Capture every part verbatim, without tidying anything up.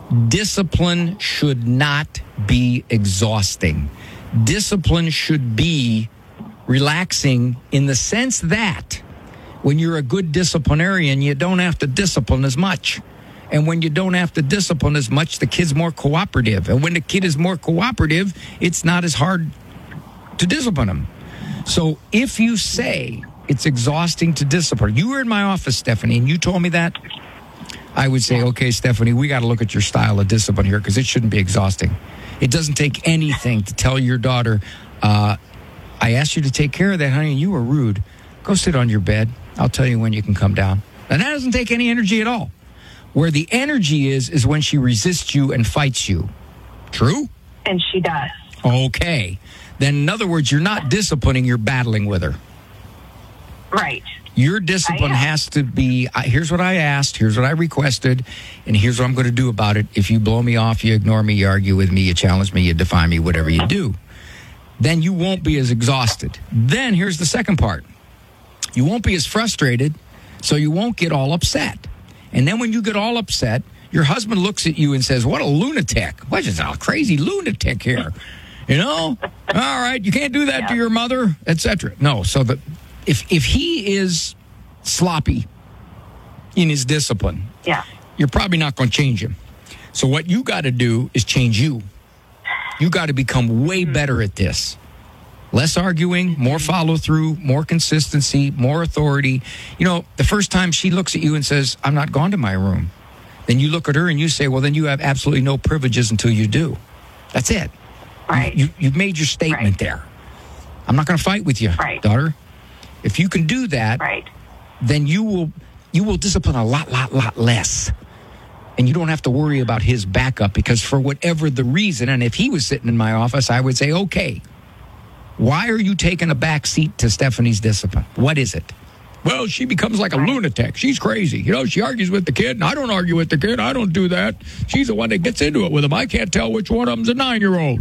Discipline should not be exhausting. Discipline should be relaxing in the sense that when you're a good disciplinarian, you don't have to discipline as much. And when you don't have to discipline as much, the kid's more cooperative. And when the kid is more cooperative, it's not as hard to discipline him. So if you say it's exhausting to discipline, you were in my office, Stephanie, and you told me that, I would say, okay, Stephanie, we got to look at your style of discipline here because it shouldn't be exhausting. It doesn't take anything to tell your daughter, uh, I asked you to take care of that, honey, and you were rude. Go sit on your bed. I'll tell you when you can come down. And that doesn't take any energy at all. Where the energy is, is when she resists you and fights you. True? And she does. Okay. Then, in other words, you're not disciplining, you're battling with her. Right. Your discipline has to be, uh, here's what I asked, here's what I requested, and here's what I'm going to do about it. If you blow me off, you ignore me, you argue with me, you challenge me, you defy me, whatever you do, then you won't be as exhausted. Then here's the second part. You won't be as frustrated, so you won't get all upset. And then when you get all upset, your husband looks at you and says, what a lunatic. What is a crazy lunatic here? You know? All right, you can't do that yeah. to your mother, et cetera. No, so the... If if he is sloppy in his discipline, yeah. you're probably not going to change him. So what you got to do is change you. You got to become way better at this. Less arguing, more follow through, more consistency, more authority. You know, the first time she looks at you and says, I'm not going to my room, then you look at her and you say, well, then you have absolutely no privileges until you do. That's it. Right. You, you've made your statement right. there. I'm not going to fight with you, right. daughter. If you can do that, right. then you will you will discipline a lot, lot, lot less. And you don't have to worry about his backup because for whatever the reason, and if he was sitting in my office, I would say, okay, why are you taking a back seat to Stephanie's discipline? What is it? Well, she becomes like a right. lunatic. She's crazy. You know, she argues with the kid, and I don't argue with the kid. I don't do that. She's the one that gets into it with him. I can't tell which one of them's a nine-year-old.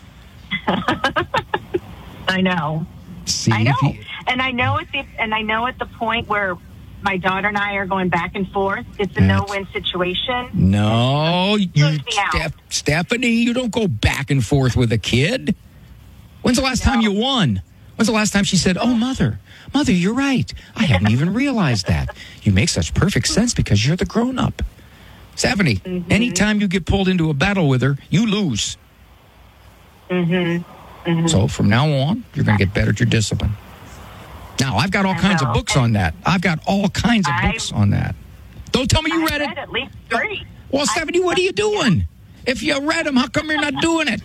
I know. See, I know. He, and I know at the and I know at the point where my daughter and I are going back and forth, it's a no-win situation. No, you, Steph, Stephanie, you don't go back and forth with a kid. When's the last no. time you won? When's the last time she said, oh, mother, mother, you're right. I hadn't even realized that. You make such perfect sense because you're the grown-up. Stephanie, mm-hmm. anytime you get pulled into a battle with her, you lose. Mm-hmm. Mm-hmm. So from now on, you're going to get better at your discipline. Now, I've got all I kinds know. of books on that. I've got all kinds of I, books on that. Don't tell me you I read, read it. at least three. Well, Stephanie, what are you doing? If you read them, how come you're not doing it?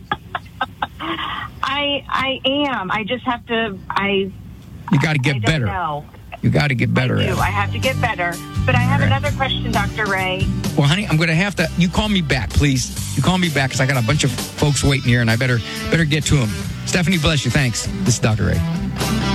I I am. I just have to. I. You got to get I don't better. Know. You got to get better I at do. it. I have to get better. But I have right. another question, Doctor Ray. Well, honey, I'm going to have to. You call me back, please. You call me back because I got a bunch of folks waiting here, and I better better get to them. Stephanie, bless you. Thanks. This is Doctor Ray.